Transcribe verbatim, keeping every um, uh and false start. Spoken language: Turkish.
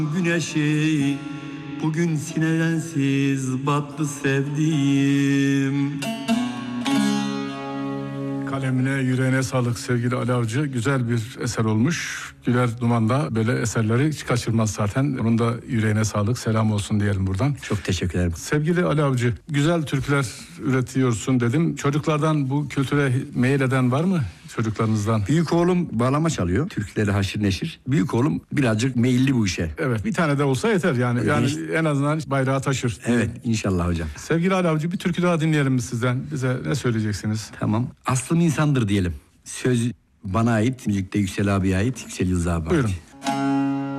Güneşi bugün sinedensiz battı sevdiğim. Kalemine, yüreğine sağlık sevgili Ali Avcı. Güzel bir eser olmuş. Güler Duman'da böyle eserleri hiç kaçırmaz zaten. Onun da yüreğine sağlık, selam olsun diyelim buradan. Çok teşekkür ederim. Sevgili Ali Avcı, güzel türküler üretiyorsun dedim. Çocuklardan bu kültüre meyil eden var mı çocuklarınızdan? Büyük oğlum bağlama çalıyor. Türküleri haşır neşir. Büyük oğlum birazcık meyilli bu işe. Evet, bir tane de olsa yeter yani. Yani en azından bayrağı taşır. Evet, inşallah hocam. Sevgili Ali Avcı, bir türkü daha dinleyelim mi sizden? Bize ne söyleyeceksiniz? Tamam. Aslım insandır diyelim. Söz bana ait, müzikte Yüksel abiye ait, Yüksel Yıldız abi ait. Buyurun.